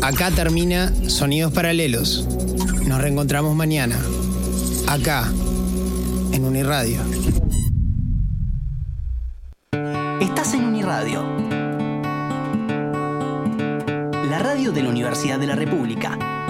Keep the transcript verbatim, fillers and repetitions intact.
Acá termina Sonidos Paralelos. Nos reencontramos mañana, acá, en Uniradio. Estás en Uniradio, la radio de la Universidad de la República.